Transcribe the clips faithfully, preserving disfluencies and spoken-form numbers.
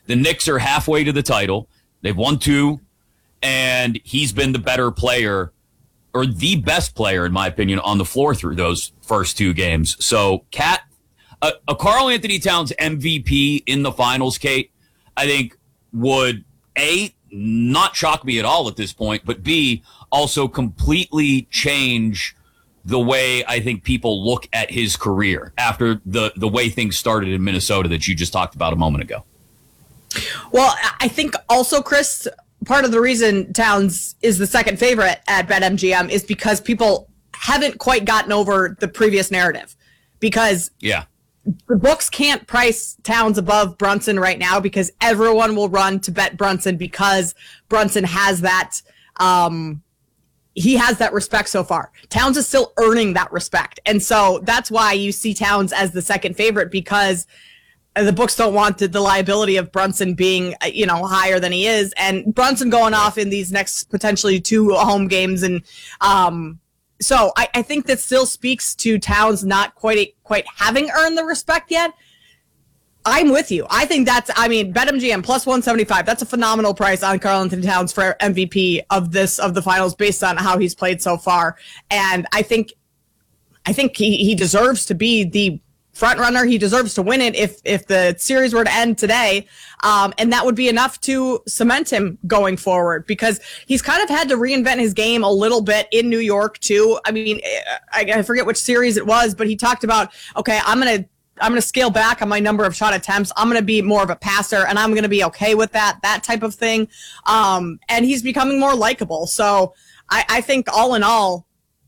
The Knicks are halfway to the title. They've won two, and he's been the better player, or the best player, in my opinion, on the floor through those first two games. So, Cat, a, a Karl Anthony Towns M V P in the finals, Kate, I think would, A, not shock me at all at this point, but B, also completely change the way I think people look at his career after the, the way things started in Minnesota that you just talked about a moment ago. Well, I think also, Chris, part of the reason Towns is the second favorite at BetMGM is because people haven't quite gotten over the previous narrative. Because yeah, the books can't price Towns above Brunson right now because everyone will run to bet Brunson because Brunson has that um, he has that respect so far. Towns is still earning that respect. And so that's why you see Towns as the second favorite, because the books don't want the, the liability of Brunson being, you know, higher than he is, and Brunson going off in these next potentially two home games. And um, so I, I think that still speaks to Towns not quite quite having earned the respect yet. I'm with you. I think that's, I mean, BetMGM plus one seventy-five. That's a phenomenal price on Karl Anthony Towns for M V P of this, of the finals, based on how he's played so far. And I think, I think he, he deserves to be the front runner. He deserves to win it if if the series were to end today, um, and that would be enough to cement him going forward, because he's kind of had to reinvent his game a little bit in New York too. I mean, I, I forget which series it was, but he talked about, okay, I'm gonna I'm gonna scale back on my number of shot attempts. I'm gonna be more of a passer, and I'm gonna be okay with that that type of thing. Um, and he's becoming more likable. So I, I think all in all,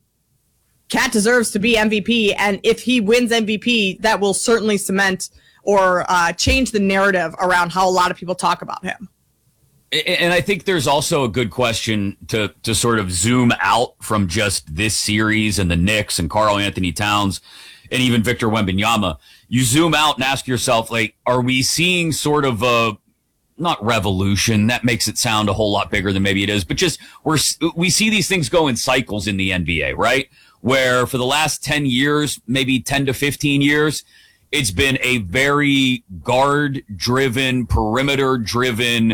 Cat deserves to be M V P, and if he wins M V P, that will certainly cement or uh, change the narrative around how a lot of people talk about him. And I think there's also a good question to to sort of zoom out from just this series and the Knicks and Karl Anthony Towns and even Victor Wembanyama. You zoom out and ask yourself, like, are we seeing sort of a, not revolution, that makes it sound a whole lot bigger than maybe it is, but just we're, we see these things go in cycles in the N B A, right? Where for the last ten years, maybe ten to fifteen years, it's been a very guard-driven, perimeter-driven,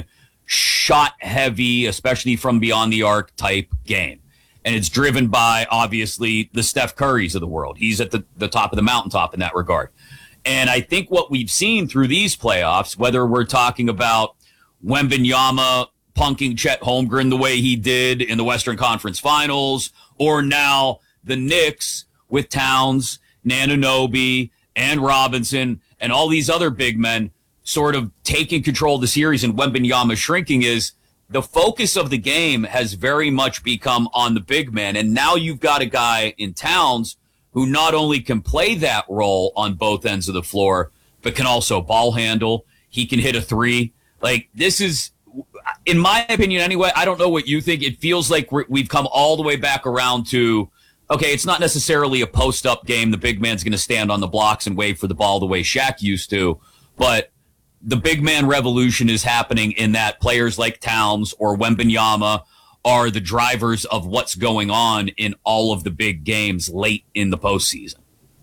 shot-heavy, especially from beyond the arc type game. And it's driven by, obviously, the Steph Currys of the world. He's at the, the top of the mountaintop in that regard. And I think what we've seen through these playoffs, whether we're talking about Wembanyama punking Chet Holmgren the way he did in the Western Conference Finals, or now the Knicks with Towns, Anunoby, and Robinson, and all these other big men sort of taking control of the series and Wembanyama shrinking, is the focus of the game has very much become on the big man. And now you've got a guy in Towns who not only can play that role on both ends of the floor, but can also ball handle. He can hit a three. Like, this is, in my opinion anyway, I don't know what you think. It feels like we're, we've come all the way back around to, okay, it's not necessarily a post-up game. The big man's going to stand on the blocks and wait for the ball the way Shaq used to. But the big man revolution is happening in that players like Towns or Wembanyama are the drivers of what's going on in all of the big games late in the postseason.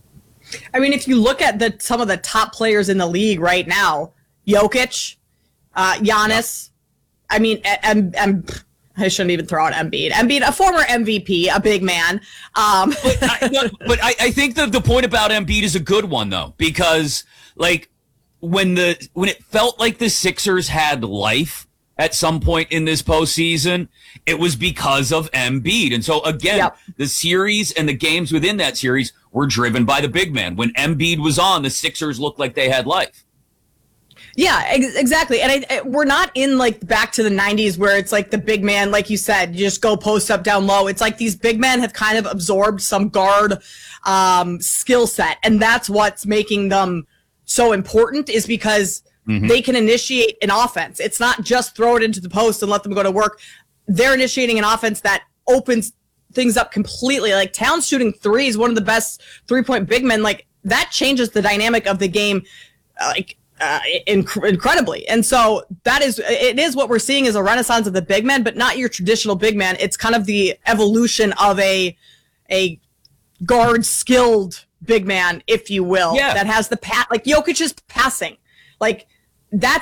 I mean, if you look at the some of the top players in the league right now, Jokic, uh, Giannis, yeah. I mean, and, and I shouldn't even throw out Embiid. Embiid, a former M V P, a big man. Um, but I, but I, I think that the point about Embiid is a good one, though, because like when the when it felt like the Sixers had life at some point in this postseason, it was because of Embiid. And so again, yep. the series and the games within that series were driven by the big man. When Embiid was on, the Sixers looked like they had life. Yeah, ex- exactly. And I, I, we're not in like back to the nineties where it's like the big man, like you said, you just go post up down low. It's like these big men have kind of absorbed some guard um, skill set. And that's what's making them so important, is because mm-hmm. they can initiate an offense. It's not just throw it into the post and let them go to work. They're initiating an offense that opens things up completely. Like Towns shooting threes, one of the best three-point big men. Like that changes the dynamic of the game. Uh, like, Uh, inc- incredibly. And so that is, it is what we're seeing is a renaissance of the big man, but not your traditional big man. It's kind of the evolution of a, a guard skilled big man, if you will, yeah. that has the pat, like Jokic's passing. Like that's